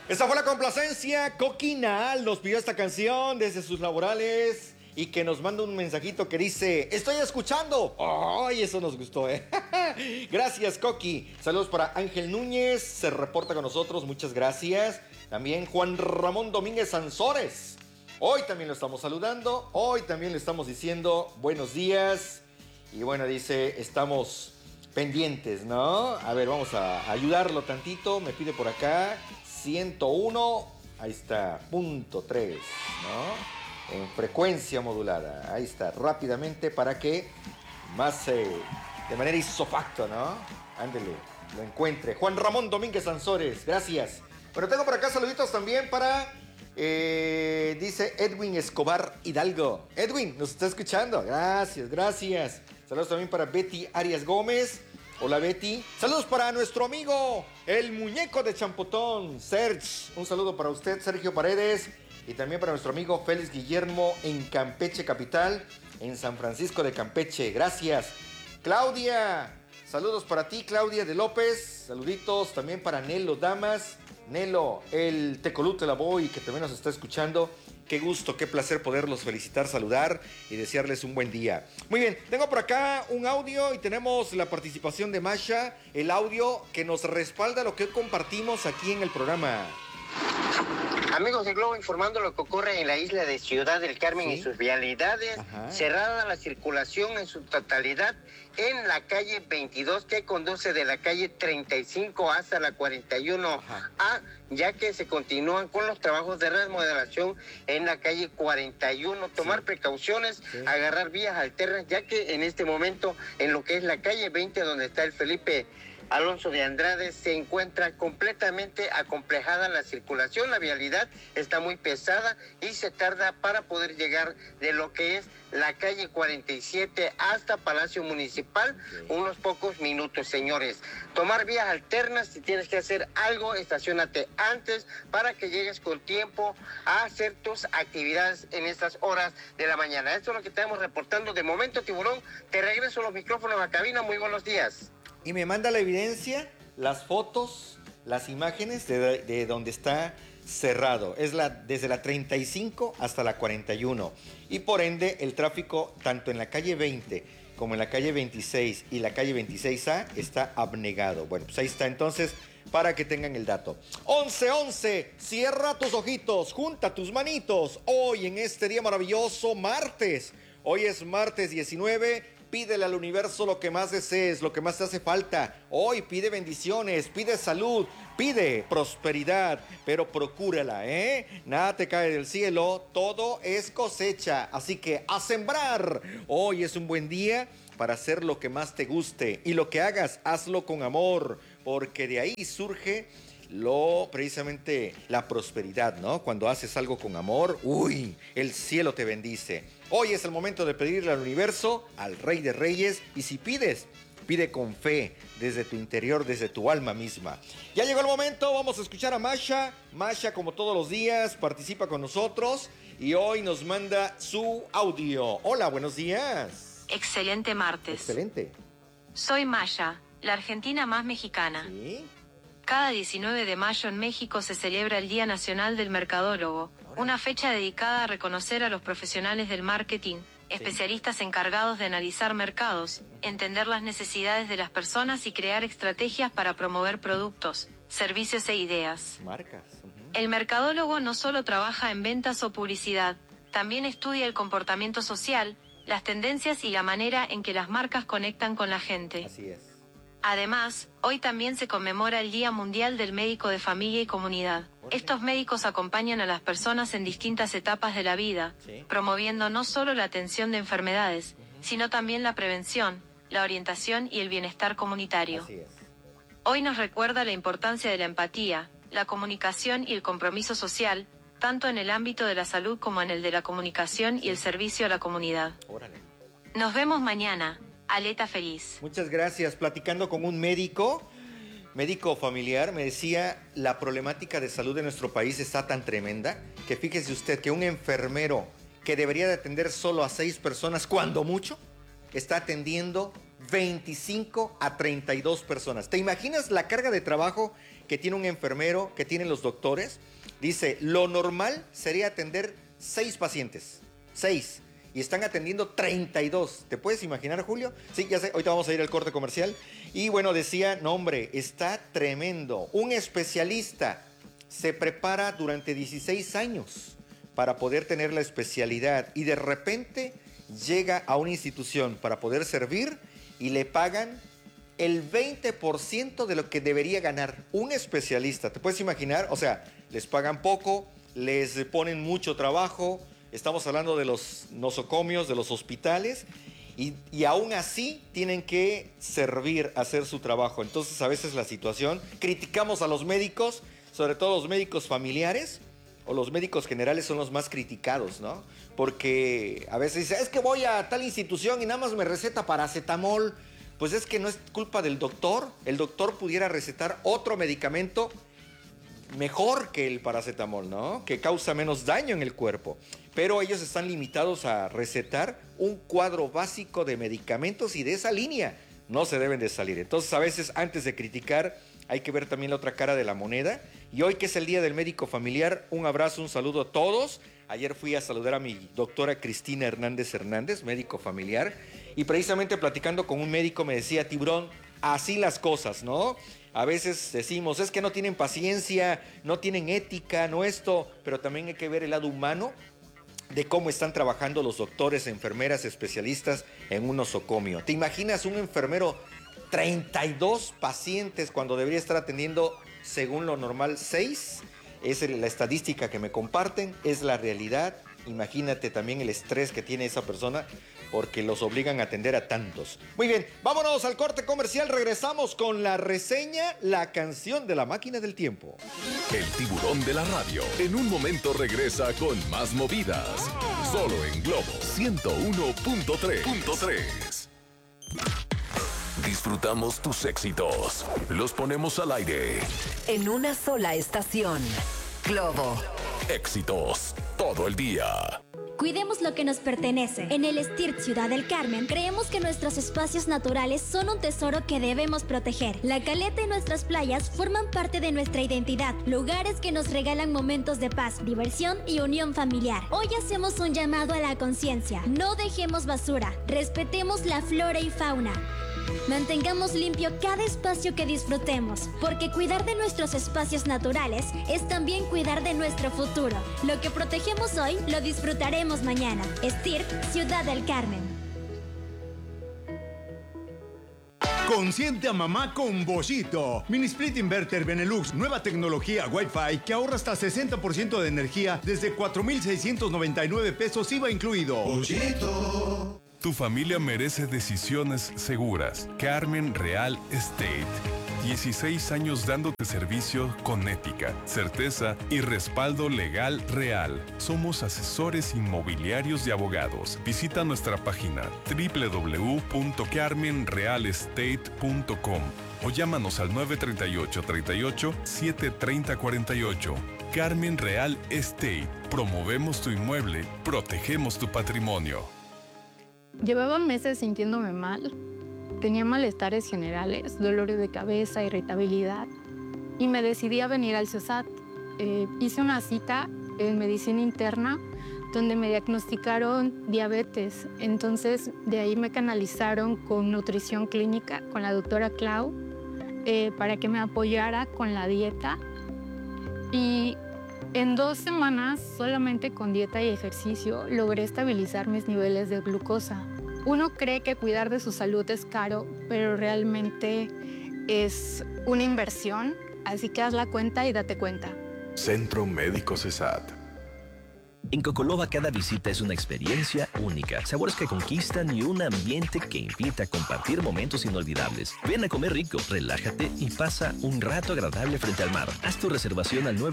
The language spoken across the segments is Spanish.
Esta fue la complacencia. Coquinal nos pidió esta canción desde sus laborales y que nos manda un mensajito que dice: estoy escuchando. ¡Ay, eso nos gustó, eh! Gracias, Coqui. Saludos para Ángel Núñez, se reporta con nosotros, muchas gracias. También Juan Ramón Domínguez Sansores. Hoy también lo estamos saludando, hoy también le estamos diciendo buenos días. Y bueno, dice, estamos pendientes, ¿no? A ver, vamos a ayudarlo tantito. Me pide por acá 101, ahí está, punto 3, ¿no? En frecuencia modulada. Ahí está, rápidamente para que más de manera isofacto, ¿no? Ándele, lo encuentre. Juan Ramón Domínguez Sansores, gracias. Bueno, tengo por acá saluditos también para... dice Edwin Escobar Hidalgo. Edwin, nos está escuchando. Gracias, gracias. Saludos también para Betty Arias Gómez. Hola, Betty. Saludos para nuestro amigo, el muñeco de Champotón, Serge. Un saludo para usted, Sergio Paredes. Y también para nuestro amigo Félix Guillermo en Campeche Capital, en San Francisco de Campeche. Gracias. Claudia. Saludos para ti, Claudia de López. Saluditos también para Nelo Damas. Nelo, el Tecolute La Boy, que también nos está escuchando. Qué gusto, qué placer poderlos felicitar, saludar y desearles un buen día. Muy bien, tengo por acá un audio y tenemos la participación de Masha, el audio que nos respalda lo que compartimos aquí en el programa. Amigos de Globo, informando lo que ocurre en la isla de Ciudad del Carmen y sus vialidades. Cerrada la circulación en su totalidad en la calle 22 que conduce de la calle 35 hasta la 41A, ya que se continúan con los trabajos de remodelación en la calle 41. Tomar precauciones, agarrar vías alternas, ya que en este momento en lo que es la calle 20, donde está el Felipe Alonso de Andrade, se encuentra completamente acomplejada la circulación. La vialidad está muy pesada y se tarda para poder llegar de lo que es la calle 47 hasta Palacio Municipal, unos pocos minutos, señores. Tomar vías alternas, si tienes que hacer algo, estaciónate antes para que llegues con tiempo a hacer tus actividades en estas horas de la mañana. Esto es lo que estamos reportando de momento, Tiburón. Te regreso los micrófonos a la cabina. Muy buenos días. Y me manda la evidencia, las fotos, las imágenes de donde está cerrado. Es desde la 35 hasta la 41. Y por ende, el tráfico tanto en la calle 20 como en la calle 26 y la calle 26A está abnegado. Bueno, pues ahí está entonces, para que tengan el dato. 11:11, cierra tus ojitos, junta tus manitos. Hoy en este día maravilloso, martes. Hoy es martes 19. Pídele al universo lo que más desees, lo que más te hace falta. Hoy pide bendiciones, pide salud, pide prosperidad, pero procúrala, ¿eh? Nada te cae del cielo, todo es cosecha. Así que a sembrar. Hoy es un buen día para hacer lo que más te guste. Y lo que hagas, hazlo con amor, porque de ahí surge precisamente la prosperidad, ¿no? Cuando haces algo con amor, uy, el cielo te bendice. Hoy es el momento de pedirle al universo, al Rey de Reyes, y si pides, pide con fe, desde tu interior, desde tu alma misma. Ya llegó el momento, vamos a escuchar a Masha. Masha, como todos los días, participa con nosotros y hoy nos manda su audio. Hola, buenos días. Excelente martes. Excelente. Soy Masha, la argentina más mexicana. ¿Sí? Cada 19 de mayo en México se celebra el Día Nacional del Mercadólogo, una fecha dedicada a reconocer a los profesionales del marketing, especialistas encargados de analizar mercados, entender las necesidades de las personas y crear estrategias para promover productos, servicios e ideas. Marcas. El mercadólogo no solo trabaja en ventas o publicidad, también estudia el comportamiento social, las tendencias y la manera en que las marcas conectan con la gente. Así es. Además, hoy también se conmemora el Día Mundial del Médico de Familia y Comunidad. Estos médicos acompañan a las personas en distintas etapas de la vida, promoviendo no solo la atención de enfermedades, sino también la prevención, la orientación y el bienestar comunitario. Así es. Hoy nos recuerda la importancia de la empatía, la comunicación y el compromiso social, tanto en el ámbito de la salud como en el de la comunicación y el servicio a la comunidad. Órale. Nos vemos mañana. Aleta feliz. Muchas gracias. Platicando con un médico familiar, me decía, la problemática de salud de nuestro país está tan tremenda que fíjese usted que un enfermero que debería de atender solo a 6 personas, cuando mucho, está atendiendo 25 a 32 personas. ¿Te imaginas la carga de trabajo que tiene un enfermero, que tienen los doctores. Dice, lo normal sería atender 6 pacientes. 6. Y están atendiendo 32. ¿Te puedes imaginar, Julio? Sí, ya sé, ahorita vamos a ir al corte comercial. Y bueno, decía, no hombre, está tremendo. Un especialista se prepara durante 16 años para poder tener la especialidad. Y de repente llega a una institución para poder servir y le pagan el 20% de lo que debería ganar un especialista. ¿Te puedes imaginar? O sea, les pagan poco, les ponen mucho trabajo. Estamos hablando de los nosocomios, de los hospitales, y aún así tienen que servir, hacer su trabajo. Entonces, a veces la situación, criticamos a los médicos, sobre todo los médicos familiares, o los médicos generales son los más criticados, ¿no? Porque a veces dice, es que voy a tal institución y nada más me receta paracetamol. Pues es que no es culpa del doctor. El doctor pudiera recetar otro medicamento mejor que el paracetamol, ¿no? Que causa menos daño en el cuerpo. Pero ellos están limitados a recetar un cuadro básico de medicamentos y de esa línea no se deben de salir. Entonces, a veces, antes de criticar, hay que ver también la otra cara de la moneda. Y hoy, que es el Día del Médico Familiar, un abrazo, un saludo a todos. Ayer fui a saludar a mi doctora Cristina Hernández, médico familiar. Y precisamente platicando con un médico me decía, Tiburón, así las cosas, ¿no? A veces decimos, es que no tienen paciencia, no tienen ética, no esto, pero también hay que ver el lado humano de cómo están trabajando los doctores, enfermeras, especialistas en un nosocomio. ¿Te imaginas un enfermero 32 pacientes cuando debería estar atendiendo, según lo normal, 6? Es la estadística que me comparten, es la realidad. Imagínate también el estrés que tiene esa persona porque los obligan a atender a tantos. Muy bien, vámonos al corte comercial. Regresamos con la reseña, la canción de la máquina del tiempo. El tiburón de la radio en un momento regresa con más movidas. Solo en Globo 101.3. Disfrutamos tus éxitos. Los ponemos al aire. En una sola estación. Globo. Éxitos todo el día. Cuidemos lo que nos pertenece. En el STIRT Ciudad del Carmen, creemos que nuestros espacios naturales son un tesoro que debemos proteger. La caleta y nuestras playas forman parte de nuestra identidad, lugares que nos regalan momentos de paz, diversión y unión familiar. Hoy hacemos un llamado a la conciencia. No dejemos basura, respetemos la flora y fauna. Mantengamos limpio cada espacio que disfrutemos, porque cuidar de nuestros espacios naturales es también cuidar de nuestro futuro. Lo que protegemos hoy, lo disfrutaremos mañana. STIRT, Ciudad del Carmen. Consiente a mamá con Boschito. Mini Split Inverter Benelux, nueva tecnología Wi-Fi que ahorra hasta 60% de energía desde 4,699 pesos IVA incluido. Boschito. Tu familia merece decisiones seguras. Carmen Real Estate. 16 años dándote servicio con ética, certeza y respaldo legal real. Somos asesores inmobiliarios y abogados. Visita nuestra página www.carmenrealestate.com o llámanos al 938-38-730-48. Carmen Real Estate. Promovemos tu inmueble, protegemos tu patrimonio. Llevaba meses sintiéndome mal. Tenía malestares generales, dolores de cabeza, irritabilidad. Y me decidí a venir al CESAT. Hice una cita en medicina interna donde me diagnosticaron diabetes. Entonces, de ahí me canalizaron con nutrición clínica, con la doctora Clau, para que me apoyara con la dieta. Y en 2 semanas, solamente con dieta y ejercicio, logré estabilizar mis niveles de glucosa. Uno cree que cuidar de su salud es caro, pero realmente es una inversión, así que haz la cuenta y date cuenta. Centro Médico CESAT. En Cocoloba cada visita es una experiencia única, sabores que conquistan y un ambiente que invita a compartir momentos inolvidables. Ven a comer rico, relájate y pasa un rato agradable frente al mar. Haz tu reservación al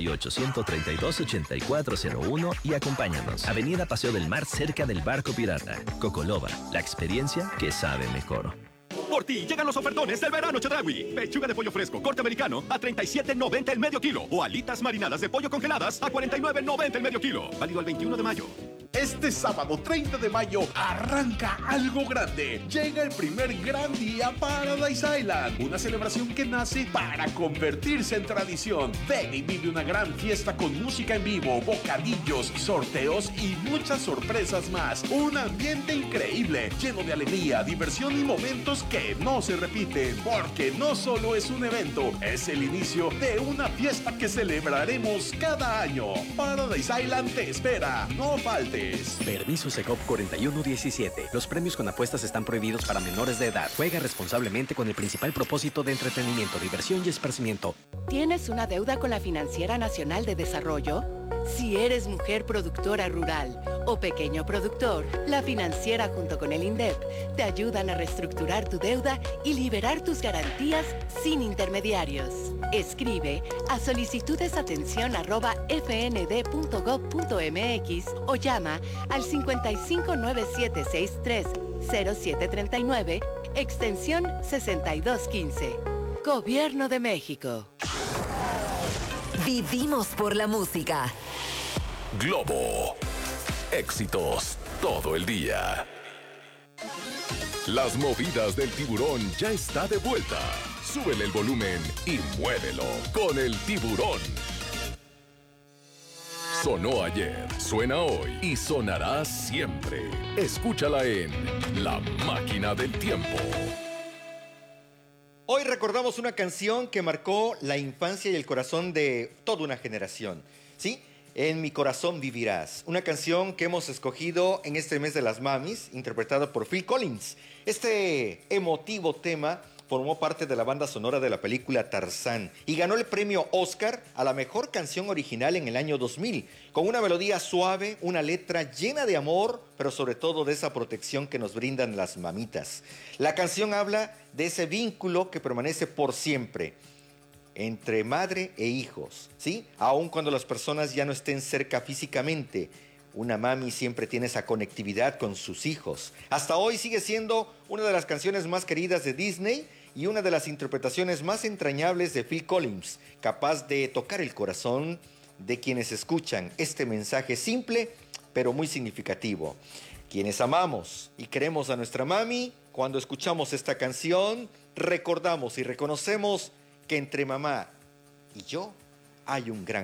938-132-8401 y acompáñanos. Avenida Paseo del Mar, cerca del Barco Pirata. Cocoloba, la experiencia que sabe mejor. Por ti llegan los ofertones del verano Chedraui. Pechuga de pollo fresco corte americano a $37.90 el medio kilo. O alitas marinadas de pollo congeladas a $49.90 el medio kilo. Válido al 21 de mayo. Este sábado 30 de mayo arranca algo grande. Llega el primer gran día Paradise Island, una celebración que nace para convertirse en tradición. Ven y vive una gran fiesta con música en vivo, bocadillos, sorteos y muchas sorpresas más. Un ambiente increíble, lleno de alegría, diversión y momentos que no se repiten, porque no solo es un evento, es el inicio de una fiesta que celebraremos cada año. Paradise Island te espera, no faltes. Permiso Secop 4117. Los premios con apuestas están prohibidos para menores de edad. Juega responsablemente con el principal propósito de entretenimiento, diversión y esparcimiento. ¿Tienes una deuda con la Financiera Nacional de Desarrollo? Si eres mujer productora rural o pequeño productor, la financiera junto con el INDEP te ayudan a reestructurar tu deuda y liberar tus garantías sin intermediarios. Escribe a solicitudesatención@fnd.gov.mx o llama al 5597630739, extensión 6215. Gobierno de México. Vivimos por la música. Globo. Éxitos todo el día. Las movidas del tiburón ya está de vuelta. Súbele el volumen y muévelo con el tiburón. Sonó ayer, suena hoy y sonará siempre. Escúchala en La Máquina del Tiempo. Hoy recordamos una canción que marcó la infancia y el corazón de toda una generación, ¿sí? En mi corazón vivirás, una canción que hemos escogido en este mes de las mamis, interpretada por Phil Collins. Este emotivo tema formó parte de la banda sonora de la película Tarzán y ganó el premio Oscar a la mejor canción original en el año 2000, con una melodía suave, una letra llena de amor, pero sobre todo de esa protección que nos brindan las mamitas. La canción habla de ese vínculo que permanece por siempre entre madre e hijos, ¿sí? Aun cuando las personas ya no estén cerca físicamente, una mami siempre tiene esa conectividad con sus hijos. Hasta hoy sigue siendo una de las canciones más queridas de Disney y una de las interpretaciones más entrañables de Phil Collins, capaz de tocar el corazón de quienes escuchan este mensaje simple, pero muy significativo. Quienes amamos y queremos a nuestra mami, cuando escuchamos esta canción, recordamos y reconocemos que entre mamá y yo hay un gran